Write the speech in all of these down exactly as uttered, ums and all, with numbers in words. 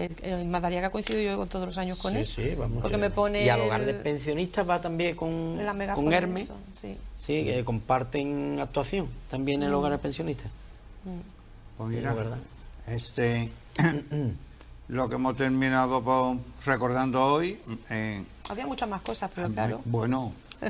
el, el Madariaga coincido yo con todos los años con sí, él. Sí, vamos. Porque me pone y al hogar el, de pensionistas va también con, con Hermes. Sí, sí que comparten actuación también en el mm. hogar de pensionistas. Mm. Pues mira, verdad. este lo que hemos terminado por, recordando hoy. Eh, Había muchas más cosas, pero claro. Bueno.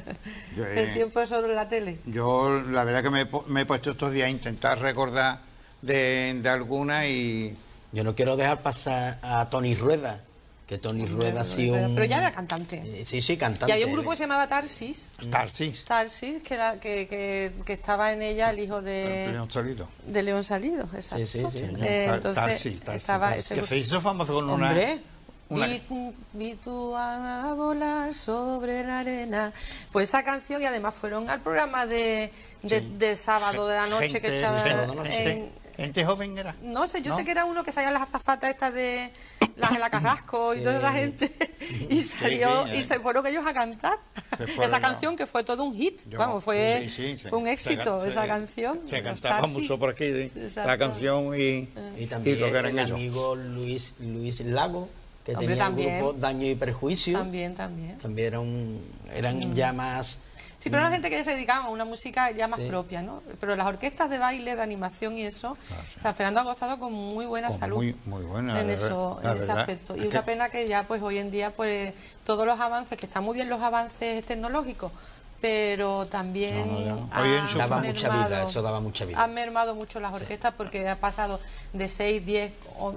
Yo, eh, el tiempo es solo en la tele. Yo la verdad que me, me he puesto estos días a intentar recordar de, de alguna y... Yo no quiero dejar pasar a Tony Rueda, que Tony Rueda ha sido un... Pero ya era cantante. Eh, sí, sí, cantante. Y hay un grupo que se llamaba Tarsis. Tarsis. Tarsis, que, era, que, que, que estaba en ella el hijo de... León Salido. De León Salido, exacto. Sí, sí, sí. Eh, entonces, Tarsis, Tarsis, estaba Tarsis. ese Que se hizo famoso con una... Hombre, Una... Vi, vi tu a volar sobre la arena. Pues esa canción, y además fueron al programa de, de sí. del sábado de la noche gente, que echaba gente, en, gente joven era. No sé, yo ¿no? sé que era uno que salían las azafatas estas de la Ángela Carrasco sí. y toda esa gente y salió sí, sí, y se fueron ellos a cantar esa canción yo. que fue todo un hit. Yo, Vamos, fue, sí, sí, fue un éxito se, esa se, canción. Se cantaba mucho por aquí de, la canción y, y también y lo que eran el ellos. amigo Luis Luis Lago, que Hombre, tenía también. el grupo Daño y Perjuicio. También, también. También era un, eran mm. ya más... Sí, pero era gente que ya se dedicaba a una música ya más sí. propia, ¿no? Pero las orquestas de baile, de animación y eso, claro, sí. o sea, Fernando ha gozado con muy buena con salud. Muy, muy buena. En, eso, en ese aspecto. Y es una que... pena que ya, pues hoy en día, pues todos los avances, que están muy bien los avances tecnológicos, pero también no, no, no. Ha, daba mermado, mucha vida, eso daba mucha vida. Han mermado mucho las orquestas sí. porque ha pasado de seis, diez,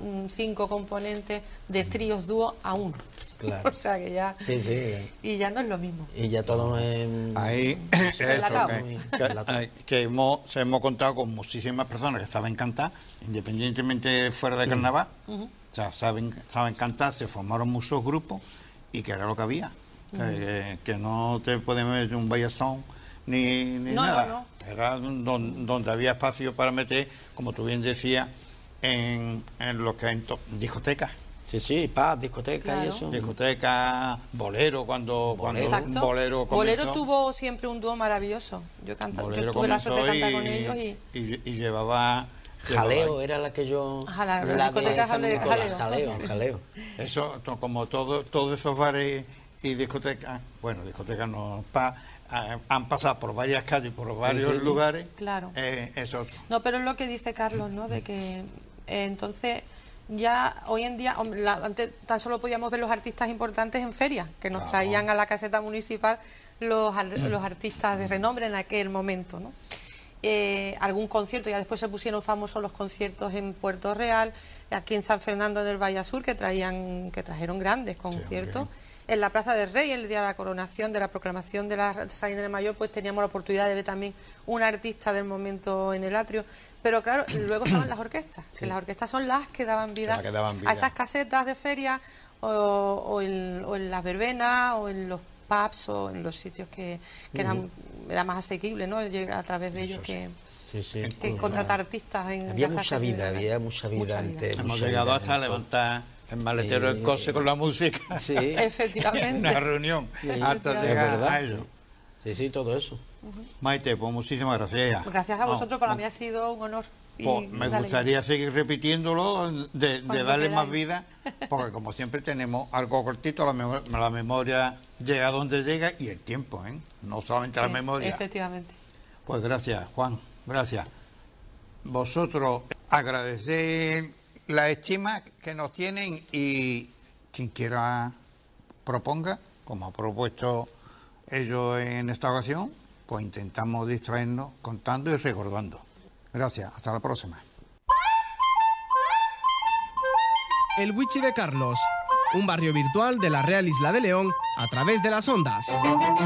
cinco componentes de tríos dúos a uno. Claro. O sea que ya sí, sí. y ya no es lo mismo. Y ya todo en... ahí eso, que, que, que hemos, hemos contado con muchísimas personas que saben cantar, independientemente fuera de carnaval, uh-huh. o sea, saben, saben cantar, se formaron muchos grupos y que era lo que había. Uh-huh. Que, que no te podemos meter un bayazón ni, ni no, nada. No, no. Era donde, donde había espacio para meter, como tú bien decías, en, en lo que en discotecas. Sí, sí, paz, discoteca claro. y eso. Discoteca, bolero, cuando, cuando Exacto. bolero comenzó. Bolero tuvo siempre un dúo maravilloso. Yo, canta, yo tuve la suerte de cantar y, con ellos y... Y, y llevaba... Jaleo llevaba era la que yo... Ajá, la, la, la discoteca jaleo, jaleo. Jaleo, jaleo. Eso, como todo, todos esos bares y discotecas, bueno, discotecas no... Pa, eh, han pasado por varias calles, por varios sí, sí, lugares. Claro. Eh, eso. No, pero es lo que dice Carlos, ¿no? De que eh, entonces... Ya hoy en día, la, antes tan solo podíamos ver los artistas importantes en ferias, que nos claro. traían a la caseta municipal los, los artistas de renombre en aquel momento, ¿no? Eh, algún concierto, ya después se pusieron famosos los conciertos en Puerto Real, aquí en San Fernando, en el Valle Sur, que traían, que trajeron grandes conciertos. Sí, okay. En la Plaza del Rey, el día de la coronación, de la proclamación de la Salina de Mayor, pues teníamos la oportunidad de ver también un artista del momento en el atrio. Pero claro, luego estaban las orquestas, sí. que las orquestas son las que daban vida, que daban vida. a esas casetas de feria, o, o, en, o en las verbenas, o en los pubs, o en los sitios que, que eran, uh-huh. era más asequible, ¿no? A través de ellos sí. que... Sí, sí. que contratar artistas en había mucha vida, había mucha vida, mucha antes, vida. Hemos mucha llegado vida hasta a levantar el maletero del eh, coche con la música. Sí. Efectivamente. Una reunión. Sí, hasta llegar a ello. Sí, sí, todo eso. Uh-huh. Maite, pues muchísimas gracias. Pues gracias a vosotros, no, para no. mí ha sido un honor. Y pues me gustaría seguir repitiéndolo, de, de darle más vida, porque como siempre tenemos algo cortito, la, mem la memoria llega donde llega y el tiempo, ¿eh? No solamente la sí, memoria. Efectivamente. Pues gracias, Juan, gracias. Vosotros agradecer la estima que nos tienen y quien quiera proponga, como ha propuesto ellos en esta ocasión, pues intentamos distraernos contando y recordando. Gracias, hasta la próxima. El Wichi de Carlos, un barrio virtual de la Real Isla de León a través de las ondas.